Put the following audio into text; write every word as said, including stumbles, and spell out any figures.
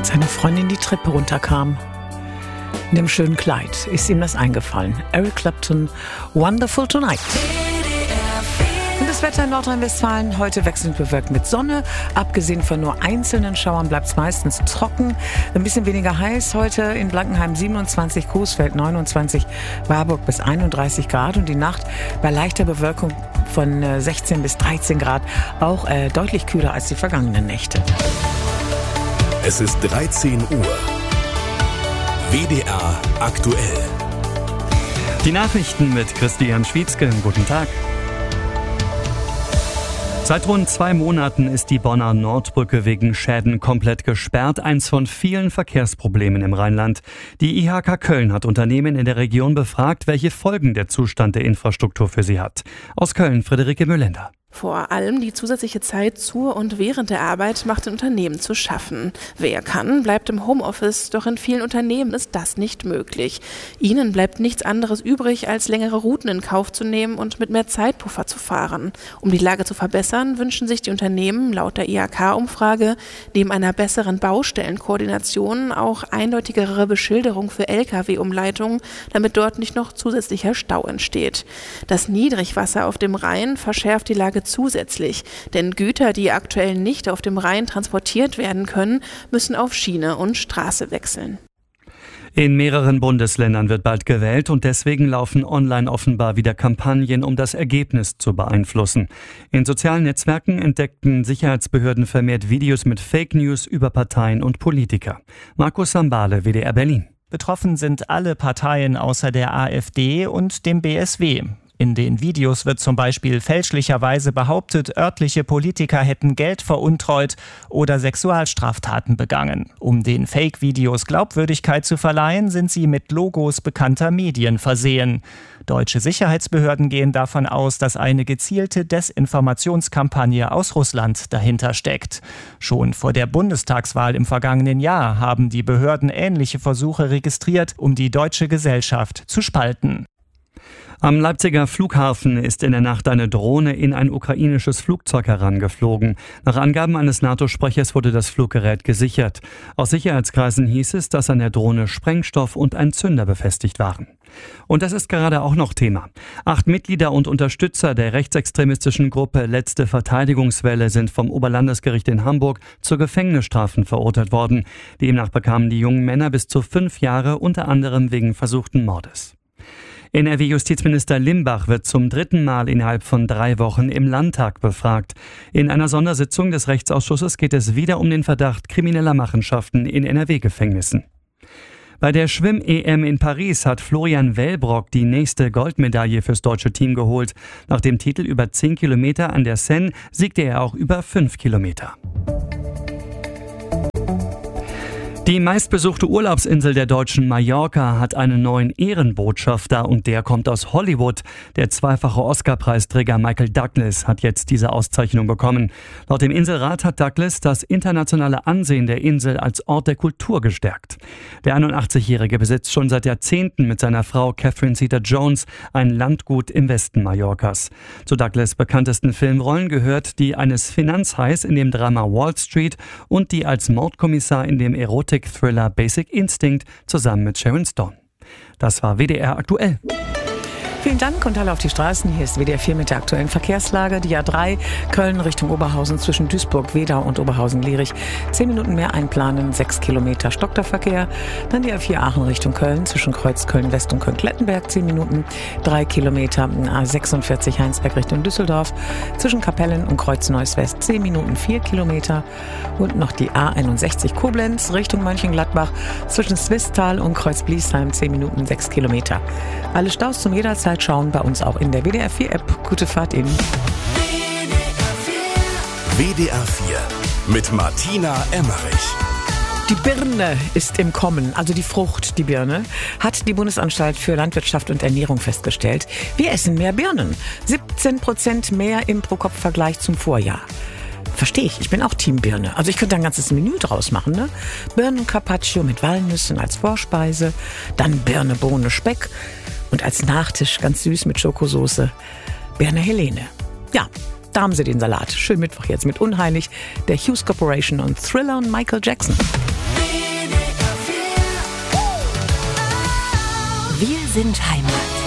Als seine Freundin die Treppe runterkam, in dem schönen Kleid, ist ihm das eingefallen. Eric Clapton, Wonderful Tonight. Und das Wetter in Nordrhein-Westfalen heute wechselnd bewölkt mit Sonne. Abgesehen von nur einzelnen Schauern bleibt es meistens trocken. Ein bisschen weniger heiß heute in Blankenheim siebenundzwanzig, Coesfeld neunundzwanzig, Warburg bis einunddreißig Grad und die Nacht bei leichter Bewölkung von sechzehn bis dreizehn Grad auch äh, deutlich kühler als die vergangenen Nächte. Es ist dreizehn Uhr. W D R aktuell. Die Nachrichten mit Christian Schwietzke. Guten Tag. Seit rund zwei Monaten ist die Bonner Nordbrücke wegen Schäden komplett gesperrt, eins von vielen Verkehrsproblemen im Rheinland. Die I H K Köln hat Unternehmen in der Region befragt, welche Folgen der Zustand der Infrastruktur für sie hat. Aus Köln, Friederike Müllender. Vor allem die zusätzliche Zeit zur und während der Arbeit macht den Unternehmen zu schaffen. Wer kann, bleibt im Homeoffice, doch in vielen Unternehmen ist das nicht möglich. Ihnen bleibt nichts anderes übrig, als längere Routen in Kauf zu nehmen und mit mehr Zeitpuffer zu fahren. Um die Lage zu verbessern, wünschen sich die Unternehmen laut der I H K-Umfrage neben einer besseren Baustellenkoordination auch eindeutigere Beschilderung für L K W-Umleitungen, damit dort nicht noch zusätzlicher Stau entsteht. Das Niedrigwasser auf dem Rhein verschärft die Lage zusätzlich, denn Güter, die aktuell nicht auf dem Rhein transportiert werden können, müssen auf Schiene und Straße wechseln. In mehreren Bundesländern wird bald gewählt und deswegen laufen online offenbar wieder Kampagnen, um das Ergebnis zu beeinflussen. In sozialen Netzwerken entdeckten Sicherheitsbehörden vermehrt Videos mit Fake News über Parteien und Politiker. Markus Sambale, W D R Berlin. Betroffen sind alle Parteien außer der AfD und dem B S W. In den Videos wird zum Beispiel fälschlicherweise behauptet, örtliche Politiker hätten Geld veruntreut oder Sexualstraftaten begangen. Um den Fake-Videos Glaubwürdigkeit zu verleihen, sind sie mit Logos bekannter Medien versehen. Deutsche Sicherheitsbehörden gehen davon aus, dass eine gezielte Desinformationskampagne aus Russland dahinter steckt. Schon vor der Bundestagswahl im vergangenen Jahr haben die Behörden ähnliche Versuche registriert, um die deutsche Gesellschaft zu spalten. Am Leipziger Flughafen ist in der Nacht eine Drohne in ein ukrainisches Flugzeug herangeflogen. Nach Angaben eines NATO-Sprechers wurde das Fluggerät gesichert. Aus Sicherheitskreisen hieß es, dass an der Drohne Sprengstoff und ein Zünder befestigt waren. Und das ist gerade auch noch Thema. Acht Mitglieder und Unterstützer der rechtsextremistischen Gruppe Letzte Verteidigungswelle sind vom Oberlandesgericht in Hamburg zu Gefängnisstrafen verurteilt worden. Demnach bekamen die jungen Männer bis zu fünf Jahre, unter anderem wegen versuchten Mordes. N R W-Justizminister Limbach wird zum dritten Mal innerhalb von drei Wochen im Landtag befragt. In einer Sondersitzung des Rechtsausschusses geht es wieder um den Verdacht krimineller Machenschaften in N R W-Gefängnissen. Bei der Schwimm-E M in Paris hat Florian Wellbrock die nächste Goldmedaille fürs deutsche Team geholt. Nach dem Titel über zehn Kilometer an der Seine siegte er auch über fünf Kilometer. Die meistbesuchte Urlaubsinsel der Deutschen, Mallorca, hat einen neuen Ehrenbotschafter und der kommt aus Hollywood. Der zweifache Oscar-Preisträger Michael Douglas hat jetzt diese Auszeichnung bekommen. Laut dem Inselrat hat Douglas das internationale Ansehen der Insel als Ort der Kultur gestärkt. Der einundachtzigjährige besitzt schon seit Jahrzehnten mit seiner Frau Catherine Zeta-Jones ein Landgut im Westen Mallorcas. Zu Douglas bekanntesten Filmrollen gehört die eines Finanzhais in dem Drama Wall Street und die als Mordkommissar in dem Erotik Thriller Basic Instinct zusammen mit Sharon Stone. Das war W D R aktuell. Vielen Dank und alle auf die Straßen. Hier ist W D R vier mit der aktuellen Verkehrslage. Die A drei Köln Richtung Oberhausen zwischen Duisburg, Wedau und Oberhausen-Lierich. Zehn Minuten mehr einplanen, sechs Kilometer stockter Verkehr. Dann die A vier Aachen Richtung Köln zwischen Kreuz Köln-West und Köln-Klettenberg. Zehn Minuten, drei Kilometer. A sechsundvierzig Heinsberg Richtung Düsseldorf. Zwischen Kapellen und Kreuz Neuss-West. Zehn Minuten, vier Kilometer. Und noch die A einundsechzig Koblenz Richtung Mönchengladbach zwischen Swisttal und Kreuz Bliesheim. Zehn Minuten, sechs Kilometer. Alle Staus zum jederzeit schauen bei uns auch in der W D R vier App. Gute Fahrt Ihnen. W D R vier mit Martina Emmerich. Die Birne ist im Kommen, also die Frucht, die Birne, hat die Bundesanstalt für Landwirtschaft und Ernährung festgestellt. Wir essen mehr Birnen, siebzehn Prozent mehr im Pro-Kopf-Vergleich zum Vorjahr. Verstehe ich, ich bin auch Team Birne. Also ich könnte ein ganzes Menü draus machen, ne? Birnen-Carpaccio mit Walnüssen als Vorspeise, dann Birne, Bohne, Speck und als Nachtisch ganz süß mit Schokosoße Birne Helene. Ja, da haben Sie den Salat. Schön Mittwoch jetzt mit Unheilig, der Hughes Corporation und Thriller und Michael Jackson. Wir sind Heimat.